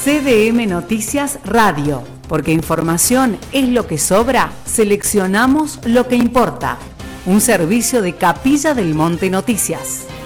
CDM Noticias Radio, porque información es lo que sobra, seleccionamos lo que importa. Un servicio de Capilla del Monte Noticias.